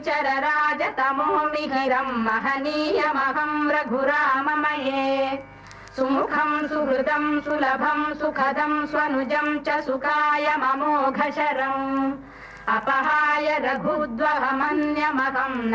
चरराजतमो मिहिरम् महनीयमहम् रघुराममये सुमुखम् सुहृदम् सुलभम् सुखदम् स्वनुजम् च सुकायममोघशरम् अपहाय रघुद्वहमन्यमहम्